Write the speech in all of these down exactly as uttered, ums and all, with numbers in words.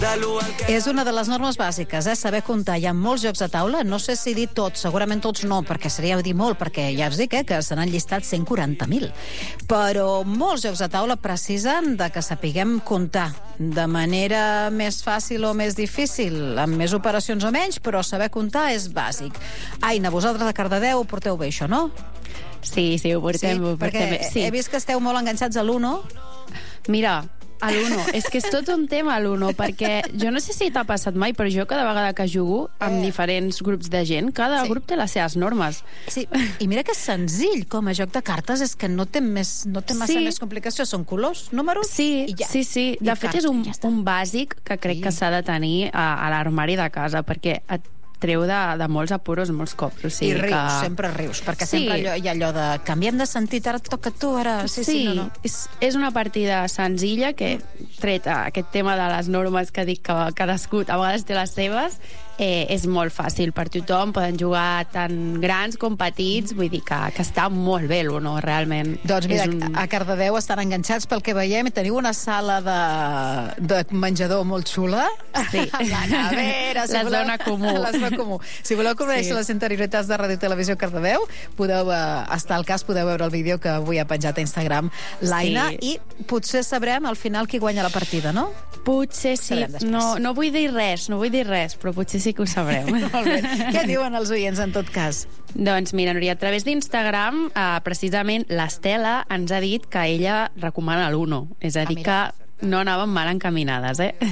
És una de les normes bàsiques, eh? Saber comptar. Hi ha molts jocs de taula, no sé si dir tots, segurament tots no, perquè seria dir molt, perquè ja us dic eh, que se n'han llistat cent quaranta mil. Però molts jocs de taula precisen de que sapiguem comptar de manera més fàcil o més difícil, amb més operacions o menys, però saber comptar és bàsic. Aina, vosaltres a Cardedeu ho porteu bé, això, no? Sí, sí, ho portem, sí, ho portem bé. Perquè sí. he vist que esteu molt enganxats a l'Uno. Mira, a l'Uno, és que és tot un tema l'Uno, perquè jo no sé si t'ha passat mai, però jo cada vegada que jugo amb eh. diferents grups de gent, cada sí. grup té les seves normes. Sí, i mira que és senzill com a joc de cartes, és que no té, més, no té massa sí. més complicació, són colors, números sí, i ja. Sí, sí, de fet és un, ja un bàsic que crec sí. que s'ha de tenir a, a l'armari de casa, perquè et treu de, de molts apuros molts cops. O sigui I rius, que... sempre rius, perquè sí. sempre allò, hi ha allò de canviem de sentit, ara toca tu, ara... Sí, sí, sí no, no. És, és una partida senzilla que, tret aquest tema de les normes que dic que cadascú a vegades té les seves, eh, és molt fàcil per tothom, poden jugar tant grans com petits, vull dir que, que està molt bé l'Uno, realment. Doncs mira, un... a Cardedeu estan enganxats pel que veiem i teniu una sala de, de menjador molt xula. Sí. La nevera, si la voleu, zona comú. La zona comú. Si voleu conèixer sí. les interioritats de Ràdio Televisió Cardedeu, podeu uh, estar al cas, podeu veure el vídeo que avui ha penjat a Instagram l'Aina, sí. i potser sabrem al final qui guanya la partida, no? Potser sí. No, no vull dir res, no vull dir res, però potser sí que ho sabrem. Molt bé. Què diuen els oients, en tot cas? Doncs mira, Núria, a través d'Instagram, eh, precisament l'Estela ens ha dit que ella recomana l'Uno. És a dir, ah, que no anàvem mal encaminades, eh?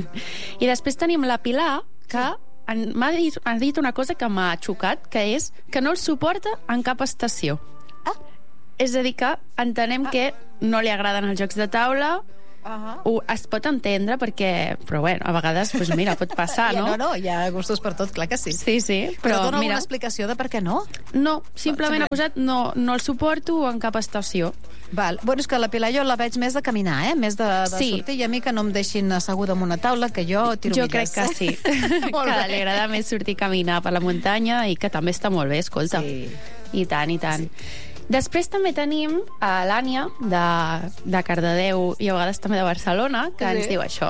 I després tenim la Pilar, que sí. m'ha dit, ha dit una cosa que m'ha xocat, que és que no el suporta en cap estació. Ah. És a dir, que entenem ah. que no li agraden els jocs de taula. Uh-huh. Ho, es pot entendre perquè, però bueno, a vegades pues mira, pot passar, no? Ja, no, no, hi ha gustos per tot, clar que sí. Sí, sí, però, però dona mira, alguna explicació de per què no? No, simplement ha posat no, no el suporto en cap estació. Val. Bueno, és que la Pilar jo la veig més de caminar, eh? Més de, de sí. sortir, i a mi que no em deixin asseguda en una taula, que jo tiro jo milles. Jo crec que sí. Que li agrada més sortir a caminar per la muntanya i que també està molt bé, escolta. Sí. I tant, i tant. Sí. Després també tenim a l'Ània, de, de Cardedeu i a vegades també de Barcelona, que sí. ens diu això.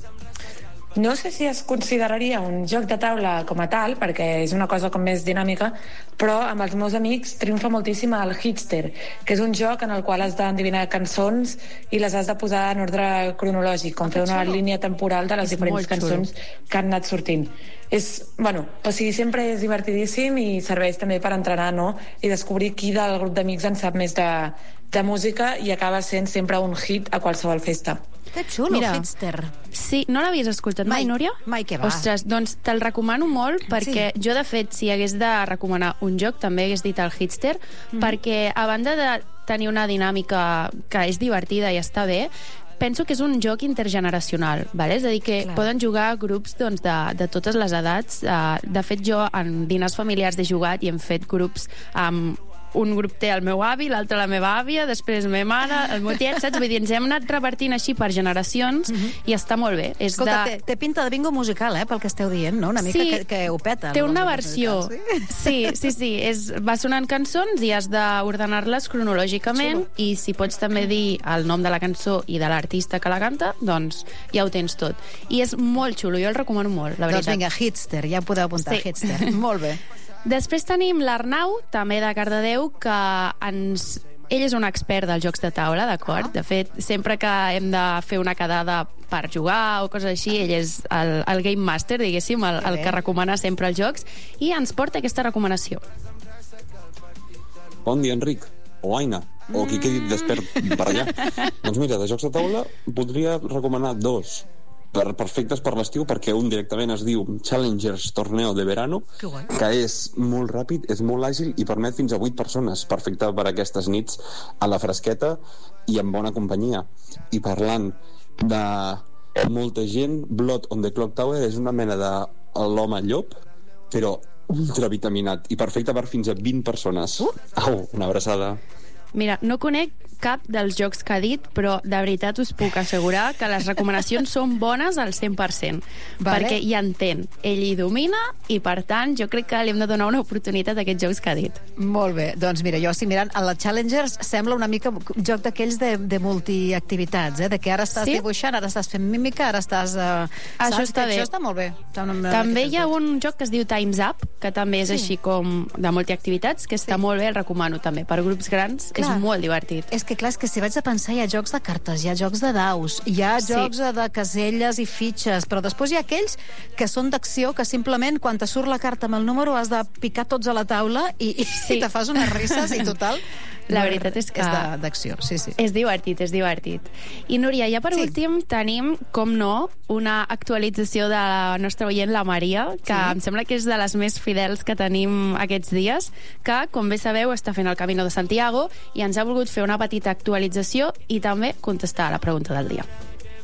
No sé si es consideraria un joc de taula com a tal, perquè és una cosa com més dinàmica, però amb els meus amics triomfa moltíssim el Hitster, que és un joc en el qual has d'endevinar cançons i les has de posar en ordre cronològic, com fer una línia temporal de les és diferents cançons que han anat sortint. És, bueno, o sigui, sempre és divertidíssim i serveix també per entrenar, no? I descobrir qui del grup d'amics en sap més de, de música i acaba sent sempre un hit a qualsevol festa. Que xulo, Mira, Hitster. Sí, no l'havies escoltat mai, mai, Núria? Mai, que va. Ostres, doncs te'l recomano molt perquè sí. jo, de fet, si hagués de recomanar un joc, també hagués dit el Hitster, mm. perquè a banda de tenir una dinàmica que és divertida i està bé, penso que és un joc intergeneracional, vale? És a dir, que Clar. poden jugar grups doncs, de, de totes les edats. De fet, jo en dinars familiars he jugat i hem fet grups amb un grup té el meu avi, l'altre la meva àvia, després la meva mare, el meu tiet, saps? Vull dir, ens hem anat repartint així per generacions uh -huh. i està molt bé. És Escolta, de... té, té pinta de bingo musical, eh, pel que esteu dient, no? Una mica sí, que, que ho peta. Té una versió. Sí, sí, sí. sí. És, va sonant cançons i has d'ordenar-les cronològicament Xulo. I si pots també dir el nom de la cançó i de l'artista que la canta, doncs ja ho tens tot. I és molt xulo, jo el recomano molt, la veritat. Doncs vinga, Hitster, ja podeu apuntar, sí. Hitster. Molt bé. Després tenim l'Arnau, també de Cardedeu, que ens... ell és un expert dels jocs de taula, d'acord? Ah. De fet, sempre que hem de fer una quedada per jugar o coses així, ell és el, el game master, diguéssim, el, el que recomana sempre els jocs, i ens porta aquesta recomanació. Bon dia, Enric, o Aina, o qui quedi despert per allà. Doncs mira, de jocs de taula podria recomanar dos per, perfectes per l'estiu, perquè un directament es diu Challengers Torneo de Verano, que, que és molt ràpid, és molt àgil i permet fins a vuit persones, perfecte per aquestes nits a la fresqueta i en bona companyia. I parlant de molta gent, Blood on the Clock Tower és una mena de l'home llop, però ultravitaminat i perfecte per fins a vint persones. Uh. Au, una abraçada. Mira, no conec cap dels jocs que ha dit, però de veritat us puc assegurar que les recomanacions són bones al cent per cent, Vale. perquè hi entén, ell hi domina, i per tant jo crec que li hem de donar una oportunitat a aquests jocs que ha dit. Molt bé, doncs mira, jo estic mirant, a la Challengers sembla una mica un joc d'aquells de, de multiactivitats, eh? De que ara estàs Sí? dibuixant, ara estàs fent mímica, ara estàs... Uh, Això saps? està bé. Això està molt bé. Està una- També hi ha aquests jocs. un joc que es diu Time's Up, que també és Sí. així com de multiactivitats, que està Sí. molt bé, el recomano també. Per grups grans Clar. és molt divertit. És que clar, és que si vaig a pensar, hi ha jocs de cartes, hi ha jocs de daus, hi ha Sí. jocs de caselles i fitxes, però després hi ha aquells que són d'acció, que simplement quan te surt la carta amb el número has de picar tots a la taula i, i, Sí. i te fas unes risses i total... La veritat és que- És de- d'acció, sí, sí. És divertit, és divertit. I Núria, ja per Sí. últim tenim, com no, una actualització de la nostra oient, la Maria, que Sí. em sembla que és de les més fidels que tenim aquests dies, que, com bé sabeu, està fent el Camino de Santiago i ens ha volgut fer una petita actualització i també contestar a la pregunta del dia.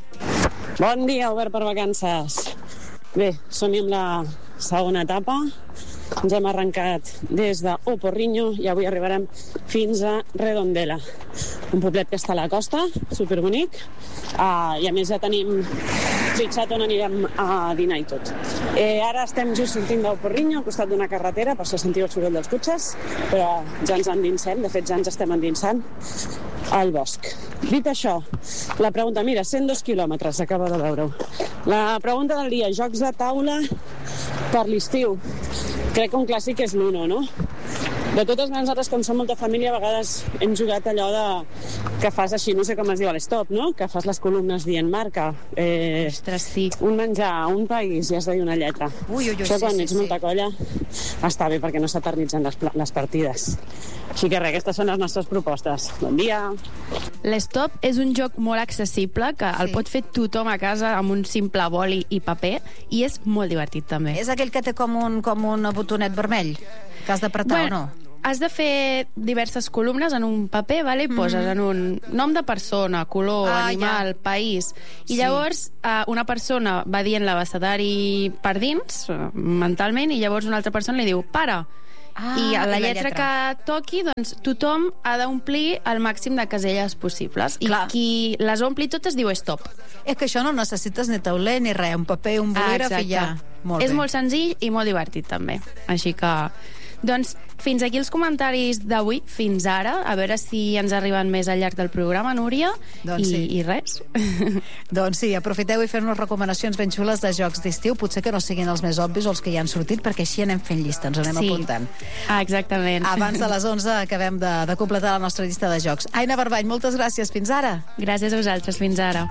Bon dia, Obert per Vacances. Bé, som amb la segona etapa. Ens hem arrencat des de O Porriño i avui arribarem fins a Redondela, un poblet que està a la costa, superbonic, uh, i a més ja tenim fixat on anirem a dinar i tot. Eh, ara estem just sortint d'O Porriño, al costat d'una carretera, per això sentiu el soroll dels cotxes, però ja ens endinsem, de fet ja ens estem endinsant al bosc. Dit això, la pregunta, mira, cent dos quilòmetres, acaba de veure-ho. La pregunta del dia, jocs de taula per l'estiu. Crec que un clàssic és l'Uno, no? De totes maneres, nosaltres, com som molta família, a vegades hem jugat allò de... que fas així, no sé com es diu a l'estop, no? Que fas les columnes dient marca. Eh, Ostres, sí. un menjar, un país, i has de dir una lletra. Ui, ui, ui, Això sí, quan sí, ets sí. molta colla està bé perquè no s'eternitzen les, pla- les partides. Així que res, aquestes són les nostres propostes. Bon dia! L'Stop és un joc molt accessible que el Sí. pot fer tothom a casa amb un simple boli i paper i és molt divertit també. És aquell que té com un, com un botonet vermell, que has d'apretar o no? Has de fer diverses columnes en un paper, vale? I poses en un nom de persona, color, Ah, animal, ja. país. I Sí. llavors eh, una persona va dient l'abecedari per dins, eh, mentalment, i llavors una altra persona li diu, para. Ah, I a la i la lletra, lletra. que toqui, doncs tothom ha d'omplir el màxim de caselles possibles. Clar. I qui les ompli totes diu stop. És que això no necessites ni tauler ni res, un paper, un bolígraf Ah, i ja. Molt és bé. molt senzill i molt divertit també. Així que... Doncs fins aquí els comentaris d'avui, fins ara. A veure si ens arriben més al llarg del programa, Núria. Doncs I, sí. I res. Doncs sí, aprofiteu i feu-nos recomanacions ben xules de jocs d'estiu, potser que no siguin els més obvis o els que ja han sortit, perquè així anem fent llista, ens anem Sí. apuntant. Ah, exactament. Abans de les onze acabem de, de completar la nostra llista de jocs. Aina Barbany, moltes gràcies. Fins ara. Gràcies a vosaltres. Fins ara.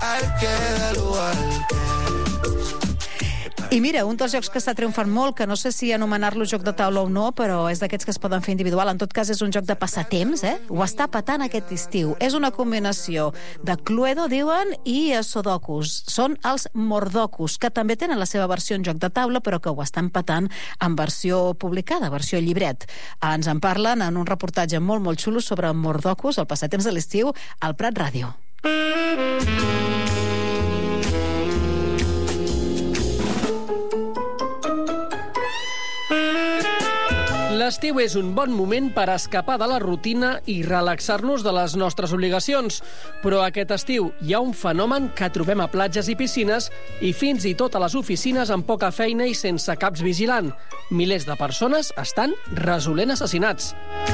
I mira, un dels jocs que està triomfant molt, que no sé si anomenar-lo joc de taula o no, però és d'aquests que es poden fer individual, en tot cas és un joc de passatemps, eh? Ho està patant aquest estiu. És una combinació de Cluedo, diuen, i Sudokus. Són els Mordokus, que també tenen la seva versió en joc de taula, però que ho estan patant en versió publicada, versió llibret. Ens en parlen en un reportatge molt, molt xulo sobre Mordokus, el passatemps de l'estiu, al Prat Ràdio. L'estiu és un bon moment per escapar de la rutina i relaxar-nos de les nostres obligacions. Però aquest estiu hi ha un fenomen que trobem a platges i piscines i fins i tot a les oficines amb poca feina i sense caps vigilant. Milers de persones estan resolent assassinats.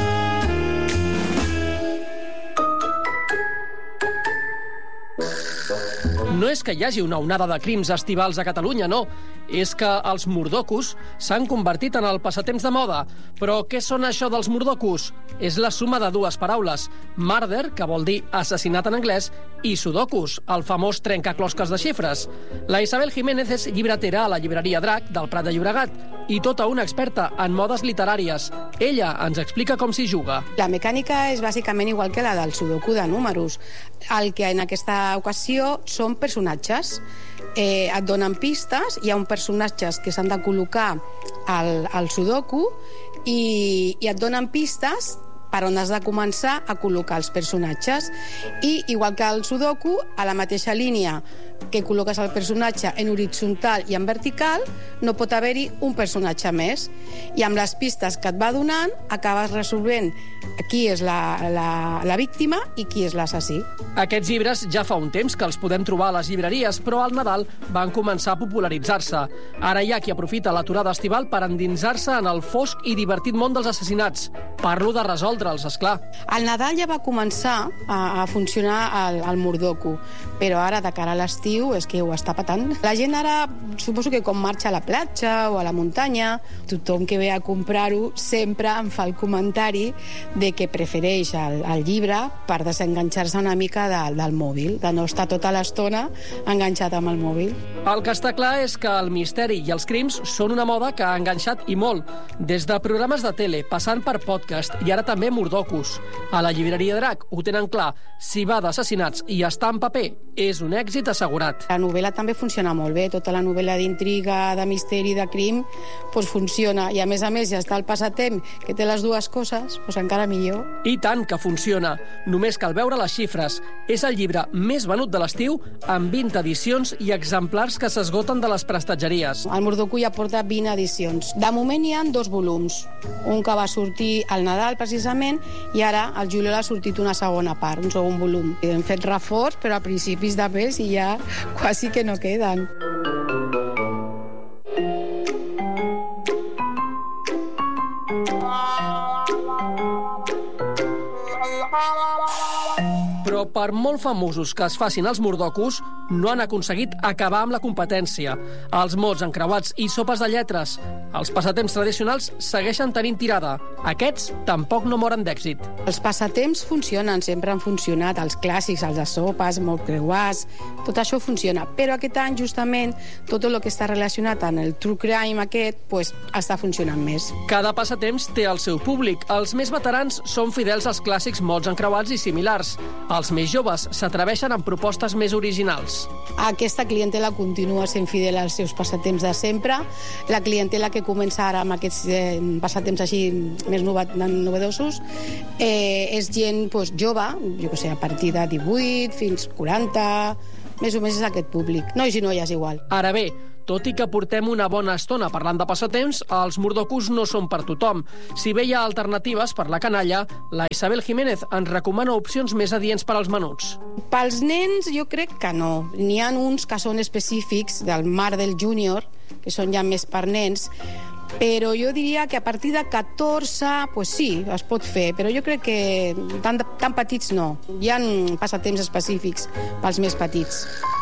No és que hi hagi una onada de crims estivals a Catalunya, no. És que els mordokus s'han convertit en el passatemps de moda. Però què són això dels mordokus? És la suma de dues paraules. Murder, que vol dir assassinat en anglès, i sudokus, el famós trencaclosques de xifres. La Isabel Jiménez és llibretera a la llibreria Drac del Prat de Llobregat i tota una experta en modes literàries. Ella ens explica com s'hi juga. La mecànica és bàsicament igual que la del sudoku de números. El que en aquesta ocasió són personatges. Eh, et donen pistes, hi ha un personatges que s'han de col·locar al, al sudoku i, i et donen pistes per on has de començar a col·locar els personatges. I, igual que el sudoku, a la mateixa línia que col·loques el personatge en horitzontal i en vertical, no pot haver-hi un personatge més. I amb les pistes que et va donant, acabes resolvent qui és la, la, la víctima i qui és l'assassí. Aquests llibres ja fa un temps que els podem trobar a les llibreries, però al Nadal van començar a popularitzar-se. Ara hi ha qui aprofita l'aturada estival per endinsar-se en el fosc i divertit món dels assassinats. Parlo de resoldre'ls, esclar. Al Nadal ja va començar a, a funcionar el, el Mordoku, però ara, de cara a l'estiu, és que ho està patant. La gent ara, suposo que com marxa a la platja o a la muntanya, tothom que ve a comprar-ho sempre em fa el comentari de que prefereix el, el llibre per desenganxar-se una mica de, del mòbil, de no estar tota l'estona enganxat amb el mòbil. El que està clar és que el misteri i els crims són una moda que ha enganxat i molt, des de programes de tele, passant per podcast i ara també mordokus. A la llibreria Drac ho tenen clar, si va d'assassinats i està en paper, és un èxit assegurat. La novel·la també funciona molt bé, tota la novel·la d'intriga, de misteri, de crim, doncs funciona. I a més a més ja està el passatemps, que té les dues coses, doncs encara millor. I tant que funciona. Només cal veure les xifres. És el llibre més venut de l'estiu, amb vint edicions i exemplars que s'esgoten de les prestatgeries. El Mordoku ja porta vint edicions. De moment hi ha dos volums. Un que va sortir al Nadal, precisament, i ara al juliol ha sortit una segona part, un segon volum. Hem fet reforç, però a principis de mes i ja quasi que no queden. Però per molt famosos que es facin els mordokus, no han aconseguit acabar amb la competència. Els mots encreuats i sopes de lletres, els passatemps tradicionals segueixen tenint tirada. Aquests tampoc no moren d'èxit. Els passatemps funcionen, sempre han funcionat. Els clàssics, els de sopes, molt creuats, tot això funciona. Però aquest any, justament, tot el que està relacionat amb el true crime aquest, pues, està funcionant més. Cada passatemps té el seu públic. Els més veterans són fidels als clàssics mots encreuats i similars. Els més joves s'atreveixen amb propostes més originals. Aquesta clientela continua sent fidel als seus passatemps de sempre. La clientela que comença ara amb aquests eh, passatemps així més novedosos eh, és gent pues, jove, jo que sé, a partir de divuit fins quaranta, més o menys és aquest públic. Nois i noies igual. Ara bé, tot i que portem una bona estona parlant de passatemps, els mordokus no són per tothom. Si bé hi ha alternatives per la canalla, la Isabel Jiménez ens recomana opcions més adients per als menuts. Pels nens jo crec que no. N'hi ha uns que són específics del Mar del Júnior, que són ja més per nens, però jo diria que a partir de catorze, pues sí, es pot fer, però jo crec que tan, tan petits no. Hi ha passatemps específics pels més petits.